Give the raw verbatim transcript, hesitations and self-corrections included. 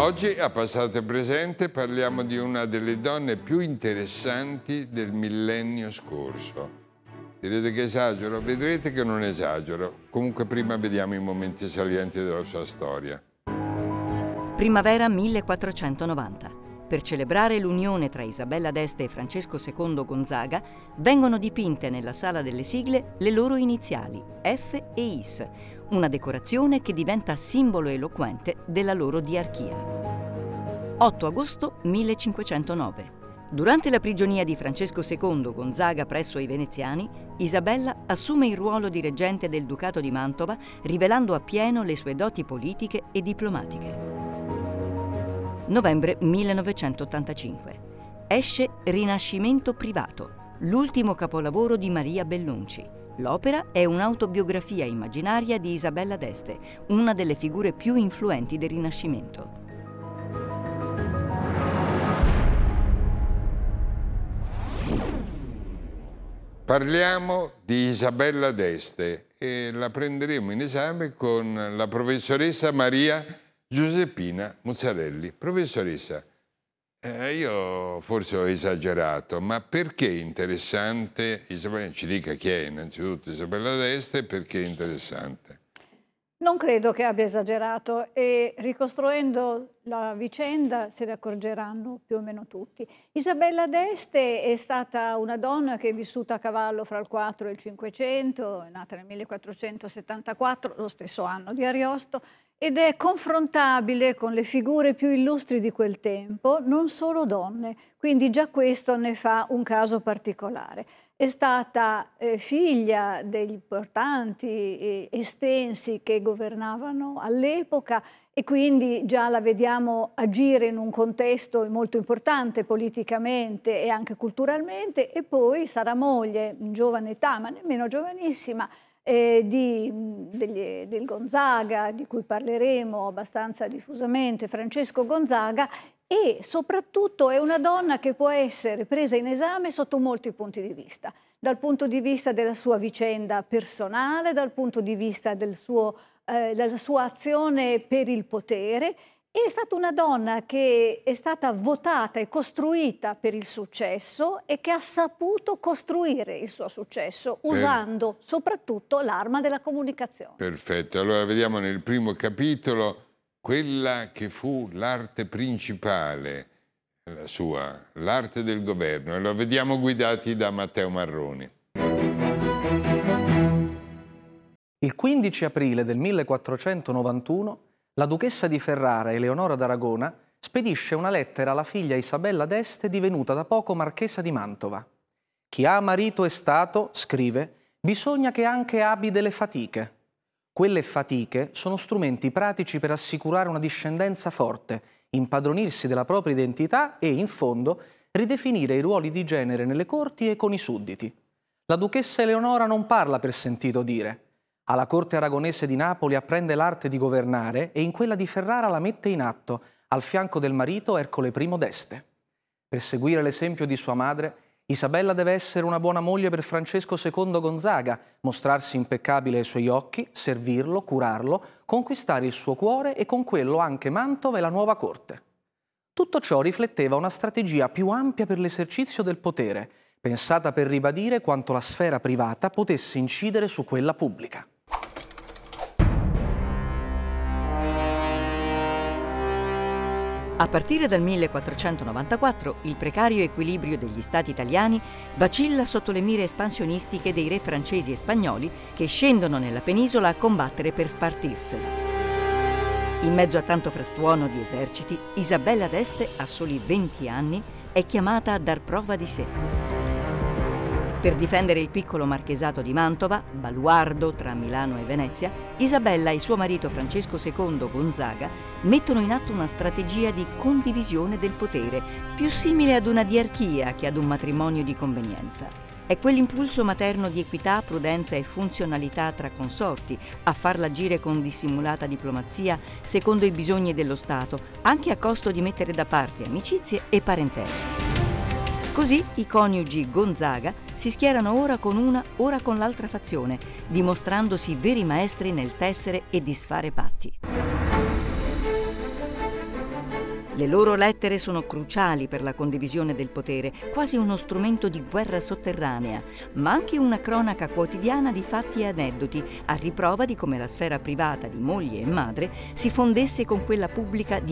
Oggi a Passato e Presente parliamo di una delle donne più interessanti del millennio scorso. Direte che esagero? Vedrete che non esagero. Comunque prima vediamo i momenti salienti della sua storia. Primavera millequattrocentonovanta. Per celebrare l'unione tra Isabella d'Este e Francesco secondo Gonzaga, vengono dipinte nella Sala delle Sigle le loro iniziali, F e Is, una decorazione che diventa simbolo eloquente della loro diarchia. otto agosto millecinquecentonove. Durante la prigionia di Francesco secondo Gonzaga presso i veneziani, Isabella assume il ruolo di reggente del Ducato di Mantova, rivelando appieno le sue doti politiche e diplomatiche. Novembre millenovecentottantacinque. Esce Rinascimento privato, l'ultimo capolavoro di Maria Bellunci. L'opera è un'autobiografia immaginaria di Isabella d'Este, una delle figure più influenti del Rinascimento. Parliamo di Isabella d'Este e la prenderemo in esame con la professoressa Maria Giuseppina Muzzarelli. Professoressa, eh, io forse ho esagerato, ma perché interessante? Isabella, ci dica chi è innanzitutto Isabella d'Este e perché è interessante. Non credo che abbia esagerato e ricostruendo la vicenda se ne accorgeranno più o meno tutti. Isabella d'Este è stata una donna che è vissuta a cavallo fra il quattro e il cinquecento, è nata nel millequattrocentosettantaquattro, lo stesso anno di Ariosto, ed è confrontabile con le figure più illustri di quel tempo, non solo donne, quindi già questo ne fa un caso particolare. È stata eh, figlia degli importanti e estensi che governavano all'epoca e quindi già la vediamo agire in un contesto molto importante politicamente e anche culturalmente, e poi sarà moglie in giovane età, ma nemmeno giovanissima, Eh, di, degli, del Gonzaga, di cui parleremo abbastanza diffusamente, Francesco Gonzaga, e soprattutto è una donna che può essere presa in esame sotto molti punti di vista, dal punto di vista della sua vicenda personale, dal punto di vista del suo, eh, della sua azione per il potere. È stata una donna che è stata votata e costruita per il successo e che ha saputo costruire il suo successo usando soprattutto l'arma della comunicazione. Perfetto, allora vediamo nel primo capitolo quella che fu l'arte principale, la sua, l'arte del governo, e lo vediamo guidati da Matteo Marroni. Il quindici aprile del millequattrocentonovantuno la duchessa di Ferrara, Eleonora d'Aragona, spedisce una lettera alla figlia Isabella d'Este, divenuta da poco marchesa di Mantova. Chi ha marito e stato, scrive, bisogna che anche abbia delle fatiche. Quelle fatiche sono strumenti pratici per assicurare una discendenza forte, impadronirsi della propria identità e, in fondo, ridefinire i ruoli di genere nelle corti e con i sudditi. La duchessa Eleonora non parla per sentito dire. Alla corte aragonese di Napoli apprende l'arte di governare e in quella di Ferrara la mette in atto, al fianco del marito Ercole I d'Este. Per seguire l'esempio di sua madre, Isabella deve essere una buona moglie per Francesco secondo Gonzaga, mostrarsi impeccabile ai suoi occhi, servirlo, curarlo, conquistare il suo cuore e con quello anche Mantova e la nuova corte. Tutto ciò rifletteva una strategia più ampia per l'esercizio del potere, pensata per ribadire quanto la sfera privata potesse incidere su quella pubblica. A partire dal millequattrocentonovantaquattro il precario equilibrio degli stati italiani vacilla sotto le mire espansionistiche dei re francesi e spagnoli che scendono nella penisola a combattere per spartirsela. In mezzo a tanto frastuono di eserciti, Isabella d'Este, a soli venti anni, è chiamata a dar prova di sé. Per difendere il piccolo marchesato di Mantova, baluardo tra Milano e Venezia, Isabella e suo marito Francesco secondo Gonzaga mettono in atto una strategia di condivisione del potere, più simile ad una diarchia che ad un matrimonio di convenienza. È quell'impulso materno di equità, prudenza e funzionalità tra consorti a farla agire con dissimulata diplomazia secondo i bisogni dello Stato, anche a costo di mettere da parte amicizie e parentela. Così i coniugi Gonzaga si schierano ora con una, ora con l'altra fazione, dimostrandosi veri maestri nel tessere e disfare patti. Le loro lettere sono cruciali per la condivisione del potere, quasi uno strumento di guerra sotterranea, ma anche una cronaca quotidiana di fatti e aneddoti, a riprova di come la sfera privata di moglie e madre si fondesse con quella pubblica di